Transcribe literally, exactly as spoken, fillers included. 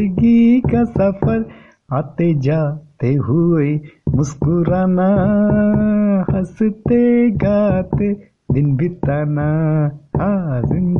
जिंदगी का सफर आते जाते हुए मुस्कुराना, हंसते गाते दिन बिताना। हाँ,